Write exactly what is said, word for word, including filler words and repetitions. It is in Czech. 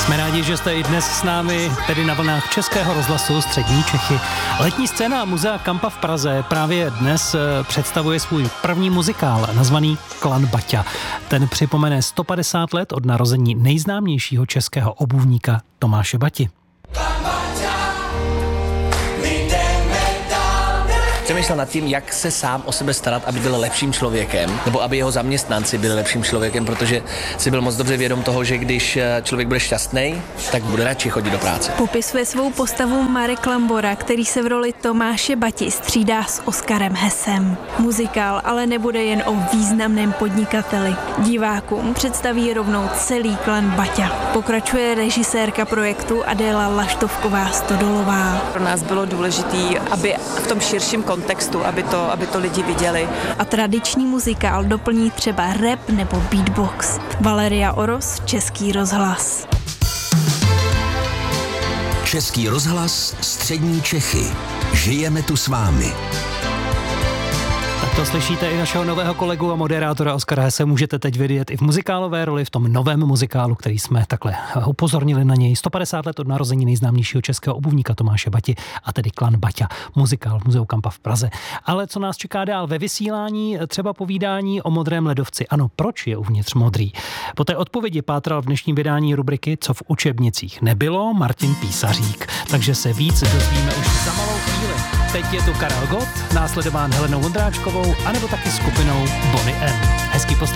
Jsme rádi, že jste i dnes s námi, tedy na vlnách Českého rozhlasu Střední Čechy. Letní scéna Muzea Kampa v Praze právě dnes představuje svůj první muzikál nazvaný Klan Baťa. Ten připomene sto padesát let od narození nejznámějšího českého obuvníka Tomáše Bati. Přemýšlel nad tím, jak se sám o sebe starat, aby byl lepším člověkem, nebo aby jeho zaměstnanci byli lepším člověkem, protože si byl moc dobře vědom toho, že když člověk bude šťastný, tak bude radši chodit do práce. Popisuje svou postavu Marek Lambora, který se v roli Tomáše Bati střídá s Oskarem Hesem. Muzikál ale nebude jen o významném podnikateli. Divákům představí rovnou celý klan Baťa. Pokračuje režisérka projektu Adéla Laštovková Stodolová. Pro nás bylo důležité, aby v tom širším kontextu, aby to, aby to lidi viděli. A tradiční muzikál doplní třeba rap nebo beatbox. Valeria Oros, Český rozhlas. Český rozhlas, Střední Čechy. Žijeme tu s vámi. Tak to slyšíte i našeho nového kolegu a moderátora Oskara Hesse. Můžete teď vidět i v muzikálové roli, v tom novém muzikálu, který jsme takhle upozornili na něj. sto padesát let od narození nejznámějšího českého obuvníka Tomáše Bati, a tedy Klan Baťa. Muzikál v Muzeu Kampa v Praze. Ale co nás čeká dál ve vysílání? Třeba povídání o modrém ledovci. Ano, proč je uvnitř modrý? Po té odpovědi pátral v dnešním vydání rubriky Co v učebnicích nebylo Martin Písařík. Takže se víc dozvíme už za malou chvíli. Teď je tu Karel Gott, následován Helenou Vondráčkovou, anebo taky skupinou Bonnie M. Hezký poslech.